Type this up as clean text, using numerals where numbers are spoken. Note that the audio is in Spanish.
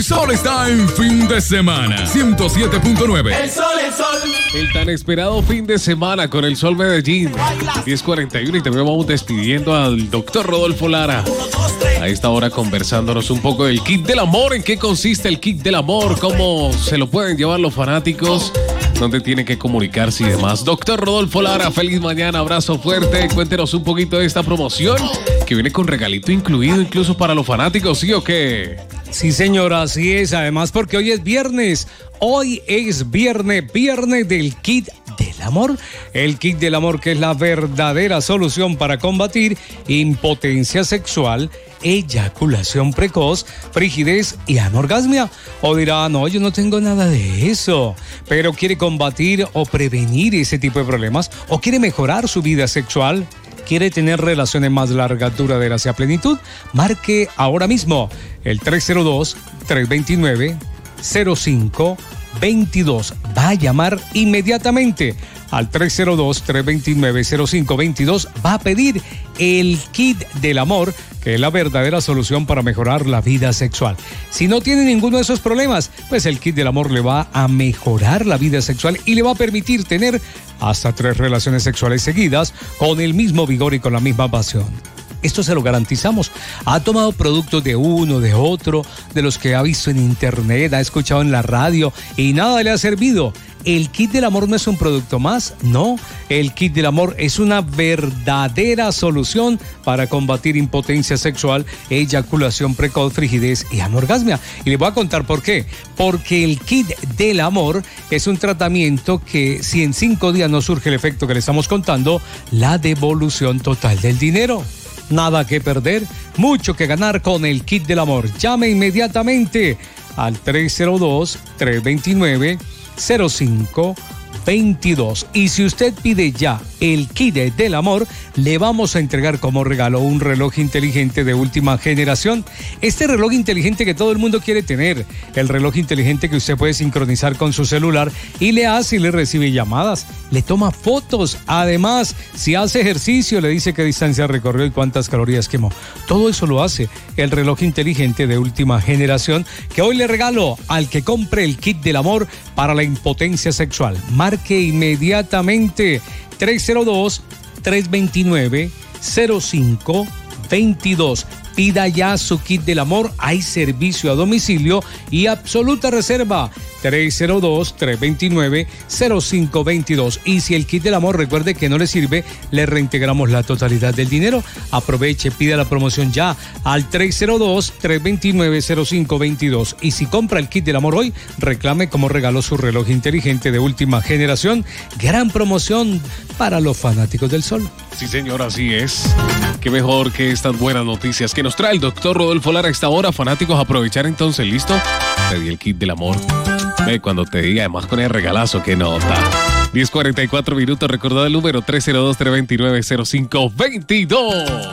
Sol está en fin de semana. 107.9. El sol, el sol. El tan esperado fin de semana con el Sol Medellín. 10:41 y también vamos despidiendo al doctor Rodolfo Lara. A esta hora conversándonos un poco del kit del amor. ¿En qué consiste el kit del amor? ¿Cómo se lo pueden llevar los fanáticos? ¿Dónde tienen que comunicarse y demás? Doctor Rodolfo Lara, feliz mañana, abrazo fuerte. Cuéntenos un poquito de esta promoción que viene con regalito incluido incluso para los fanáticos, ¿sí o qué? Sí, señora, así es. Además, porque hoy es viernes. Hoy es viernes del kit del amor. El kit del amor, que es la verdadera solución para combatir impotencia sexual, eyaculación precoz, frigidez y anorgasmia. O dirá, no, yo no tengo nada de eso. Pero quiere combatir o prevenir ese tipo de problemas, o quiere mejorar su vida sexual. ¿Quiere tener relaciones más largas, duraderas y a plenitud? Marque ahora mismo el 302-329-0522. Va a llamar inmediatamente al 302-329-0522. Va a pedir el kit del amor, que es la verdadera solución para mejorar la vida sexual. Si no tiene ninguno de esos problemas, pues el kit del amor le va a mejorar la vida sexual y le va a permitir tener hasta 3 relaciones sexuales seguidas con el mismo vigor y con la misma pasión. Esto se lo garantizamos. Ha tomado productos de uno, de otro, de los que ha visto en internet, ha escuchado en la radio y nada le ha servido. El kit del amor no es un producto más, no. El kit del amor es una verdadera solución para combatir impotencia sexual, eyaculación precoz, frigidez y anorgasmia. Y les voy a contar por qué. Porque el kit del amor es un tratamiento que, si en 5 días no surge el efecto que le estamos contando, la devolución total del dinero. Nada que perder, mucho que ganar con el kit del amor. Llame inmediatamente al 302-329-0522. Y si usted pide ya el kit del amor, le vamos a entregar como regalo un reloj inteligente de última generación. Este reloj inteligente que todo el mundo quiere tener. El reloj inteligente que usted puede sincronizar con su celular y le hace y le recibe llamadas. Le toma fotos. Además, si hace ejercicio, le dice qué distancia recorrió y cuántas calorías quemó. Todo eso lo hace el reloj inteligente de última generación, que hoy le regalo al que compre el kit del amor para la impotencia sexual. Marque inmediatamente 302-329-0522. Pida ya su kit del amor. Hay servicio a domicilio y absoluta reserva. 302-329-0522. Y si el kit del amor, recuerde que no le sirve, le reintegramos la totalidad del dinero. Aproveche, pida la promoción ya al 302-329-0522. Y si compra el kit del amor hoy, reclame como regalo su reloj inteligente de última generación. Gran promoción para los fanáticos del sol. Sí, señor, así es. Qué mejor que estas buenas noticias que nos trae el doctor Rodolfo Lara a esta hora. Fanáticos, aprovechar entonces, ¿listo? Te di el kit del amor. Ve cuando te diga, además con el regalazo, qué nota. 10:44 minutos, recordad el número 302-329-0522.